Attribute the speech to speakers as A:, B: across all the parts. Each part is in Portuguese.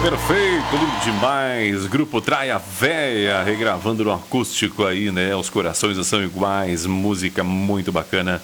A: Perfeito, lindo demais. Grupo Traia Véia, regravando no acústico aí, né? Os corações são iguais, música muito bacana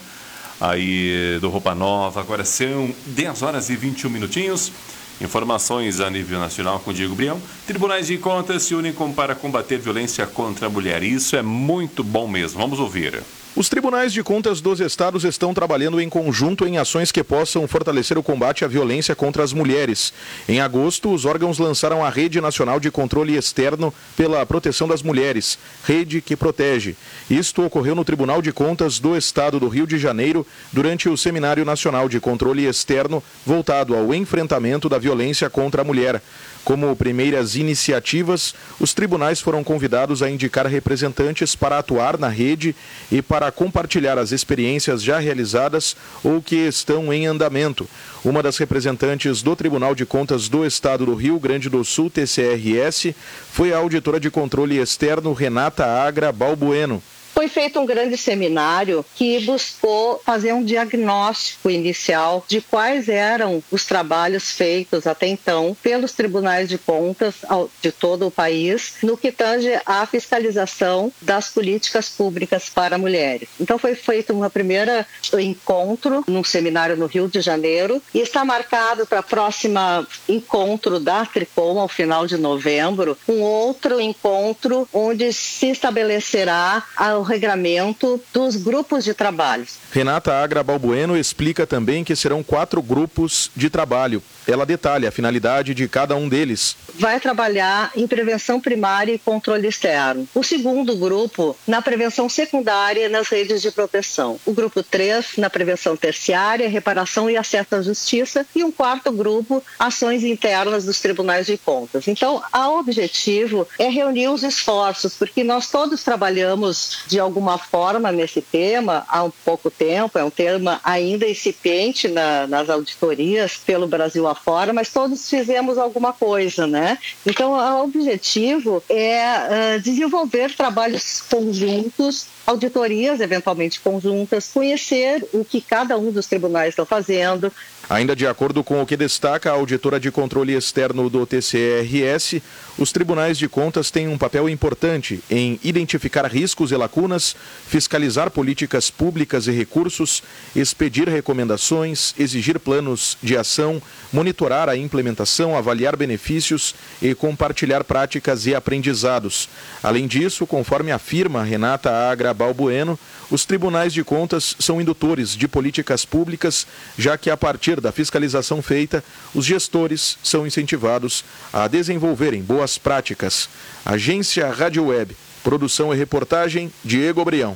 A: aí do Roupa Nova. Agora são 10 horas e 21 minutinhos. Informações a nível nacional com o Diego Brião. Tribunais de Contas se unem para combater violência contra a mulher. Isso é muito bom mesmo. Vamos ouvir.
B: Os tribunais de contas dos estados estão trabalhando em conjunto em ações que possam fortalecer o combate à violência contra as mulheres. Em agosto, os órgãos lançaram a Rede Nacional de Controle Externo pela Proteção das Mulheres, Rede que Protege. Isto ocorreu no Tribunal de Contas do Estado do Rio de Janeiro durante o Seminário Nacional de Controle Externo voltado ao enfrentamento da violência contra a mulher. Como primeiras iniciativas, os tribunais foram convidados a indicar representantes para atuar na rede e para compartilhar as experiências já realizadas ou que estão em andamento. Uma das representantes do Tribunal de Contas do Estado do Rio Grande do Sul, TCRS, foi a auditora de controle externo Renata Agra Balbueno.
C: Foi feito um grande seminário que buscou fazer um diagnóstico inicial de quais eram os trabalhos feitos até então pelos tribunais de contas de todo o país no que tange à fiscalização das políticas públicas para mulheres. Então foi feito um primeiro encontro num seminário no Rio de Janeiro e está marcado para o próximo encontro da Tricom ao final de novembro, um outro encontro onde se estabelecerá o regramento dos grupos de trabalho.
B: Renata Agra Balbueno explica também que serão 4 grupos de trabalho. Ela detalha a finalidade de cada um deles.
C: Vai trabalhar em prevenção primária e controle externo. O segundo grupo, na prevenção secundária nas redes de proteção. O grupo 3, na prevenção terciária, reparação e acesso à justiça. E um quarto grupo, ações internas dos tribunais de contas. Então, o objetivo é reunir os esforços, porque nós todos trabalhamos de alguma forma nesse tema há um pouco tempo, é um tema ainda incipiente nas auditorias pelo Brasil afora, mas todos fizemos alguma coisa, né? Então, o objetivo é desenvolver trabalhos conjuntos, auditorias eventualmente conjuntas, conhecer o que cada um dos tribunais estão fazendo.
B: Ainda de acordo com o que destaca a auditora de controle externo do TCRS, os tribunais de contas têm um papel importante em identificar riscos e lacunas, fiscalizar políticas públicas e recursos, expedir recomendações, exigir planos de ação, monitorar a implementação, avaliar benefícios e compartilhar práticas e aprendizados. Além disso, conforme afirma Renata Agra Balbueno, os tribunais de contas são indutores de políticas públicas, já que a partir da fiscalização feita, os gestores são incentivados a desenvolverem boas práticas. Agência Rádio Web, produção e reportagem, Diego Brião.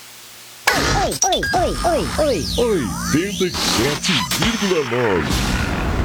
D: 87,9